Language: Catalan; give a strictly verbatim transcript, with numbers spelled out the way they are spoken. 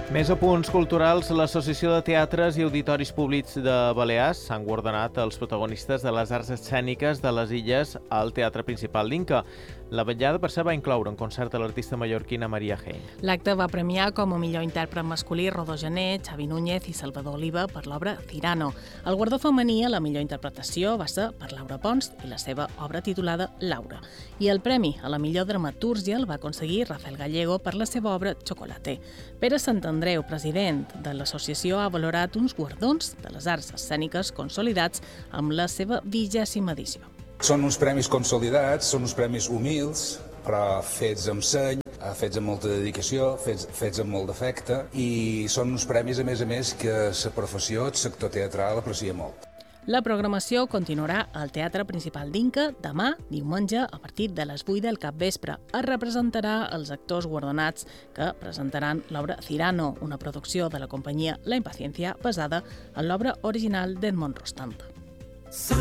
Més apunts culturals. L'Associació de Teatres i Auditoris Públics de Balears s'han guardonat els protagonistes de les arts escèniques de les illes al Teatre Principal d'Inca. La vetllada, per cert, va incloure un concert de l'artista mallorquina Maria Jaén. L'acte va premiar com a millor intèrpret masculí Rodó Gené, Xavi Núñez i Salvador Oliva per l'obra Cyrano. El guardó femení a la millor interpretació va ser per Laura Pons i la seva obra titulada Laura. I el premi a la millor dramatúrgia el va aconseguir Rafael Gallego per la seva obra Chocolate. Pere Sant Andreu, president de l'associació, ha valorat uns guardons de les arts escèniques consolidats amb la seva vigèsima edició. Són uns premis consolidats, són uns premis humils, però fets amb seny, fets amb molta dedicació, fets, fets amb molt d'afecte, i són uns premis, a més a més, que la professió, el sector teatral, aprecia molt. La programació continuarà al Teatre Principal d'Inca demà, diumenge, a partir de les vuit del capvespre. Es representarà els actors guardonats que presentaran l'obra Cyrano, una producció de la companyia La Impaciencia basada en l'obra original d'Edmond Rostand.